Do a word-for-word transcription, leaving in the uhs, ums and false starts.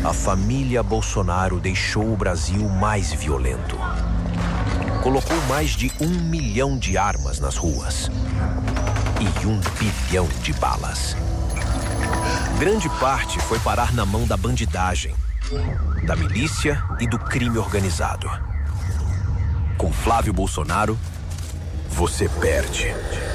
a família Bolsonaro deixou o Brasil mais violento. Colocou mais de um milhão de armas nas ruas e um bilhão de balas. Grande parte foi parar na mão da bandidagem, da milícia e do crime organizado. Com Flávio Bolsonaro, você perde.